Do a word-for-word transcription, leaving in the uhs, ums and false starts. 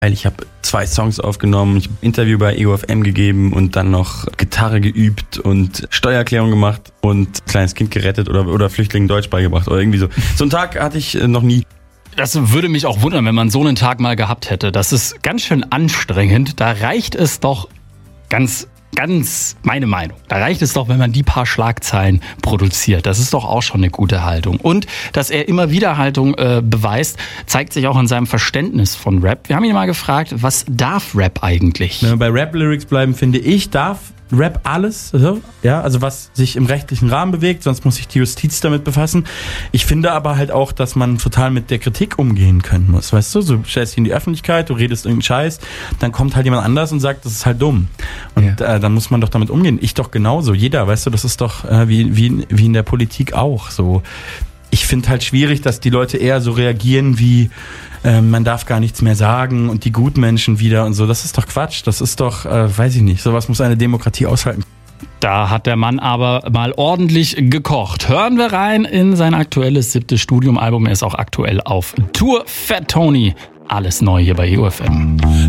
Ich habe zwei Songs aufgenommen, ich habe ein Interview bei E O F M gegeben und dann noch Gitarre geübt und Steuererklärung gemacht und ein kleines Kind gerettet oder, oder Flüchtlingen Deutsch beigebracht oder irgendwie so. So einen Tag hatte ich noch nie. Das würde mich auch wundern, wenn man so einen Tag mal gehabt hätte. Das ist ganz schön anstrengend. Da reicht es doch ganz... Ganz meine Meinung. Da reicht es doch, wenn man die paar Schlagzeilen produziert. Das ist doch auch schon eine gute Haltung. Und dass er immer wieder Haltung äh, beweist, zeigt sich auch in seinem Verständnis von Rap. Wir haben ihn mal gefragt, was darf Rap eigentlich? Wenn wir bei Rap-Lyrics bleiben, finde ich, darf Rap alles, ja, also was sich im rechtlichen Rahmen bewegt, sonst muss sich die Justiz damit befassen. Ich finde aber halt auch, dass man total mit der Kritik umgehen können muss, weißt du, so stellst dich in die Öffentlichkeit, du redest irgendeinen Scheiß, dann kommt halt jemand anders und sagt, das ist halt dumm und ja. äh, dann muss man doch damit umgehen. Ich doch genauso, jeder, weißt du, das ist doch äh, wie, wie, wie in der Politik auch so. Ich finde halt schwierig, dass die Leute eher so reagieren wie äh, man darf gar nichts mehr sagen und die Gutmenschen wieder und so. Das ist doch Quatsch. Das ist doch, äh, weiß ich nicht, sowas muss eine Demokratie aushalten. Da hat der Mann aber mal ordentlich gekocht. Hören wir rein in sein aktuelles siebtes Studiumalbum. Er ist auch aktuell auf Tour. Fat Tony, alles neu hier bei E O F M.